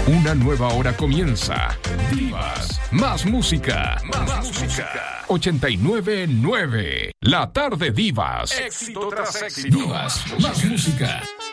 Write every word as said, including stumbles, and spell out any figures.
Una nueva hora comienza. Divas, más música, más, más música. ochenta y nueve punto nueve. La tarde Divas. Éxito tras éxito. Divas, más música.